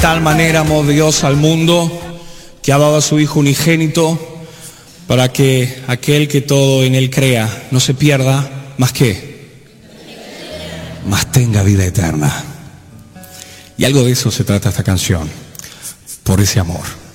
Tal manera amó Dios al mundo que ha dado a su Hijo unigénito para que aquel que todo en él crea no se pierda, más que, más tenga vida eterna. Y algo de eso se trata esta canción, por ese amor.